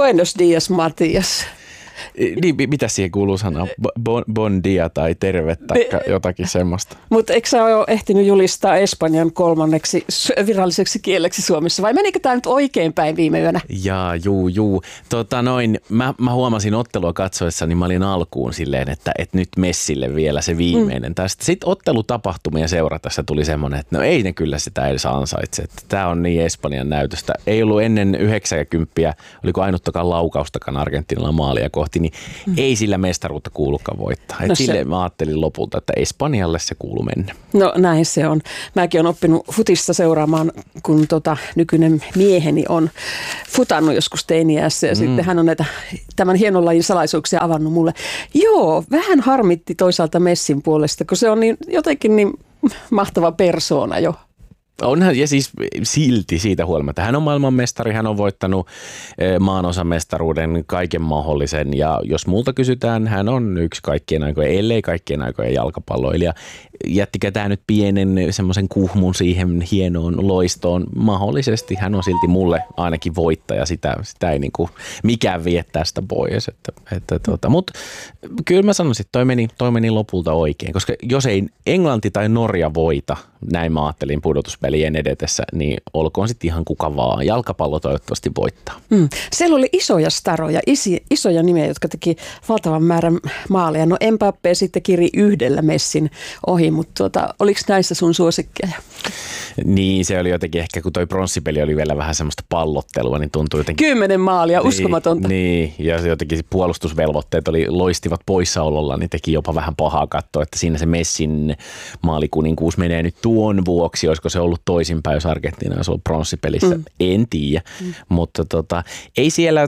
Buenos dias, Matias. Niin, mitä siihen kuuluu sanoa? Bon dia tai terve tai jotakin semmoista. Mutta eikö sä ole ehtinyt julistaa espanjan 3. viralliseksi kieleksi Suomessa vai menikö tämä nyt oikein päin viime yönä? Jaa, juu. Mä huomasin ottelua katsoessa, niin mä olin alkuun silleen, että nyt messille vielä se viimeinen. Sitten ottelutapahtumia seuratessa tuli semmoinen, että no ei ne kyllä sitä edes ansaitse. Tämä on niin Espanjan näytöstä. Ei ollut ennen 90, oliko ainuttakaan laukaustakaan Argentiinalla maalia kohti, niin ei sillä mestaruutta kuulukaan voittaa. Sille mä ajattelin lopulta, että Espanjalle se kuuluu mennä. No näin se on. Mäkin olen oppinut futista seuraamaan, kun nykyinen mieheni on futannut joskus teiniässä ja sitten hän on tämän hienon lajin salaisuuksia avannut mulle. Joo, vähän harmitti toisaalta Messin puolesta, kun se on niin, jotenkin niin mahtava persoona jo. Onhan, ja siis silti siitä huolimatta. Hän on maailmanmestari, hän on voittanut maanosamestaruuden, kaiken mahdollisen. Ja jos multa kysytään, hän on yksi kaikkien aikojen, ellei kaikkien aikojen jalkapalloilija. Jättikö tämä nyt pienen semmoisen kuhmun siihen hienoon loistoon? Mahdollisesti hän on silti mulle ainakin voittaja. Sitä ei niinku mikään vie tästä pois. Mutta kyllä mä sanoisin, että toi meni lopulta oikein. Koska jos ei Englanti tai Norja voita, näin mä ajattelin pudotuspelien edetessä, niin olkoon sitten ihan kuka vaan. Jalkapallo toivottavasti voittaa. Siellä oli isoja staroja, isoja nimiä, jotka teki valtavan määrän maaleja. No Mbappé sitten kiri yhdellä Messin ohi, mutta oliko näissä sun suosikkeja? Niin, se oli jotenkin ehkä, kun toi pronssipeli oli vielä vähän semmoista pallottelua, niin tuntui jotenkin... 10 maalia, uskomatonta. Niin, ja jotenkin puolustusvelvoitteet loistivat poissaololla, niin teki jopa vähän pahaa katsoa, että siinä se Messin maalikuninkuus menee nyt tuon vuoksi. Olisiko se ollut toisinpäin, jos Argentiina olisi ollut pronssipelissä? En tiedä, mutta ei siellä,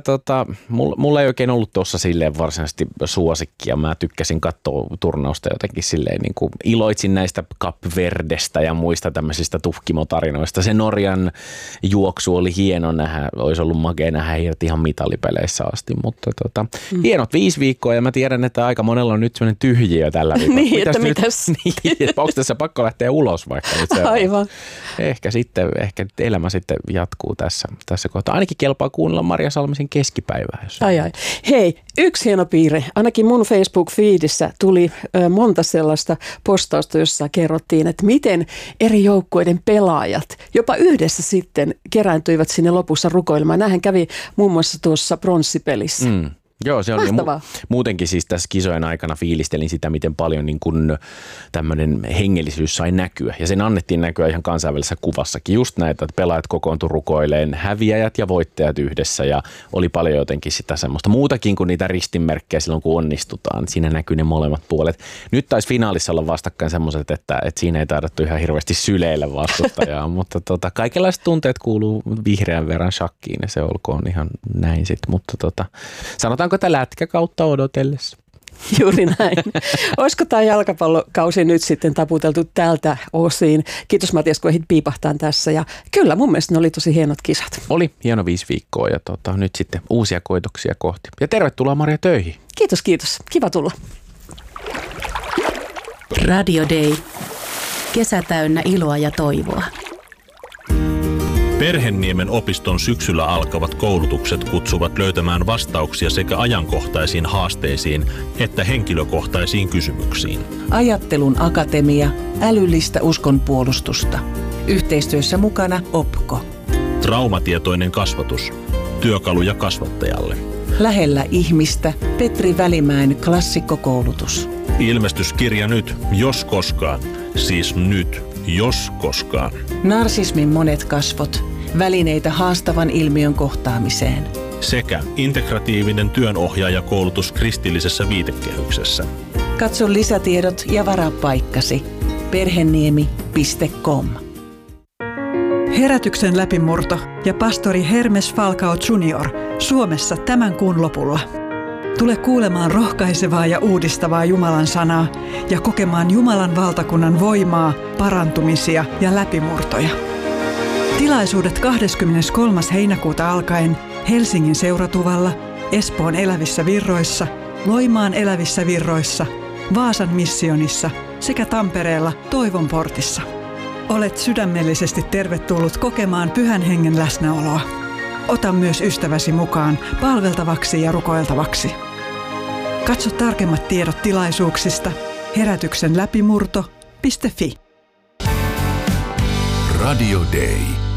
mulla ei oikein ollut tuossa silleen varsinaisesti suosikkia. Mä tykkäsin katsoa turnausta jotenkin silleen, niin kuin iloitsin näistä Cap Verdestä ja muista tämmöisistä tuhkimotarinoista. Se Norjan juoksu oli hieno nähdä, olisi ollut makea nähdä heidät ihan mitalipeleissä asti, mutta hienot 5 viikkoa ja mä tiedän, että aika monella on nyt semmoinen tyhjiö tällä viikolla. Niin, että mitäs? Onko tässä pakko lähteä ulos vaikka nyt se aivan. Ehkä elämä sitten jatkuu tässä kohtaa. Ainakin kelpaa kuunnella Maria Salmisen keskipäivää. Ai. Hei, yksi hieno piirre. Ainakin mun Facebook-feedissä tuli monta sellaista postausta, jossa kerrottiin, että miten eri joukkueiden pelaajat jopa yhdessä sitten kerääntyivät sinne lopussa rukoilemaan. Nämähän kävi muun muassa tuossa pronssipelissä. Joo, se oli muutenkin siis tässä kisojen aikana fiilistelin sitä, miten paljon niin kun tämmöinen hengellisyys sai näkyä. Ja sen annettiin näkyä ihan kansainvälisessä kuvassakin. Just näitä, että pelaajat kokoontu rukoileen, häviäjät ja voittajat yhdessä. Ja oli paljon jotenkin sitä semmoista muutakin kuin niitä ristinmerkkejä silloin, kun onnistutaan. Siinä näkyy ne molemmat puolet. Nyt taisi finaalissa olla vastakkain semmoiset, että siinä ei taidattu ihan hirveästi syleillä vastustajaa. Mutta kaikenlaiset tunteet kuuluu vihreän verran shakkiin ja se olkoon ihan näin sitten. Mutta sanotaanko tätä lätkäkautta odotellessa? Juuri näin. Olisiko tämä jalkapallokausi nyt sitten taputeltu tältä osin? Kiitos Matias, kun ehdit piipahtaan tässä. Ja kyllä, mun mielestä ne oli tosi hienot kisat. Oli hieno 5 viikkoa ja nyt sitten uusia koitoksia kohti. Ja tervetuloa Maria töihin. Kiitos. Kiva tulla. Radio Day. Kesä täynnä iloa ja toivoa. Perhenniemen opiston syksyllä alkavat koulutukset kutsuvat löytämään vastauksia sekä ajankohtaisiin haasteisiin että henkilökohtaisiin kysymyksiin. Ajattelun akatemia, älyllistä uskonpuolustusta. Yhteistyössä mukana OPKO. Traumatietoinen kasvatus. Työkaluja kasvattajalle. Lähellä ihmistä Petri Välimäen klassikkokoulutus. Ilmestyskirja nyt, jos koskaan. Siis nyt, jos koskaan. Narsismin monet kasvot. Välineitä haastavan ilmiön kohtaamiseen. Sekä integratiivinen työnohjaajakoulutus kristillisessä viitekehyksessä. Katso lisätiedot ja varaa paikkasi. Perheniemi.com. Herätyksen läpimurto ja pastori Hermes Falcao Jr. Suomessa tämän kuun lopulla. Tule kuulemaan rohkaisevaa ja uudistavaa Jumalan sanaa ja kokemaan Jumalan valtakunnan voimaa, parantumisia ja läpimurtoja. Tilaisuudet 23. heinäkuuta alkaen Helsingin Seuratuvalla, Espoon Elävissä Virroissa, Loimaan Elävissä Virroissa, Vaasan missionissa sekä Tampereella Toivon portissa. Olet sydämellisesti tervetullut kokemaan Pyhän Hengen läsnäoloa. Ota myös ystäväsi mukaan palveltavaksi ja rukoiltavaksi. Katso tarkemmat tiedot tilaisuuksista herätyksenläpimurto.fi. Radio Day.